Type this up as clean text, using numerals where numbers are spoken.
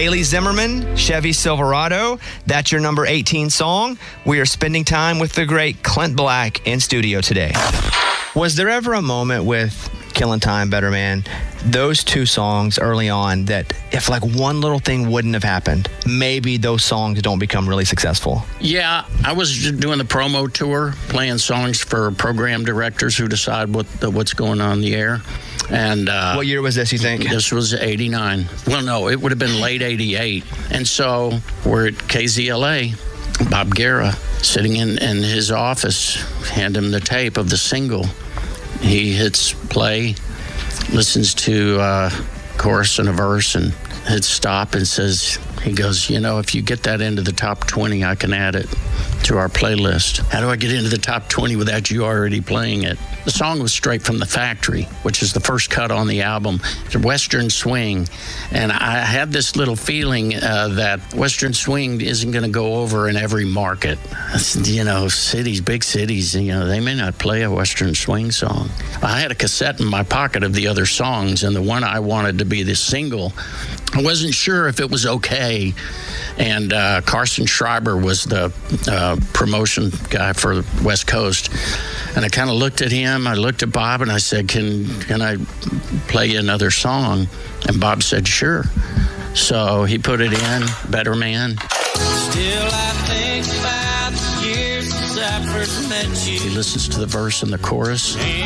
Haley Zimmerman, Chevy Silverado. That's your number 18 song. We are spending time with the great Clint Black in studio today. Was there ever a moment with Killing Time, Better Man, those two songs early on that if like one little thing wouldn't have happened, maybe those songs don't become really successful? Yeah, I was doing the promo tour, playing songs for program directors who decide what's going on in the air. And what year was this, you think? This was 89. Well, no, it would have been late 88. And so we're at KZLA. Bob Guerra sitting in his office, hand him the tape of the single. He hits play, listens to chorus and a verse, and hits stop and says, he goes, if you get that into the top 20, I can add it to our playlist. How do I get into the top 20 without you already playing it? The song was straight from the factory, which is the first cut on the album. It's a Western swing. And I had this little feeling that Western swing isn't going to go over in every market. Cities, big cities, they may not play a Western swing song. I had a cassette in my pocket of the other songs, and the one I wanted to be the single, I wasn't sure if it was okay. And Carson Schreiber was the promotion guy for West Coast. And I kind of looked at him, I looked at Bob, and I said, can I play you another song? And Bob said, sure. So he put it in, Better Man. Still I think about the years since I first met you. He listens to the verse and the chorus.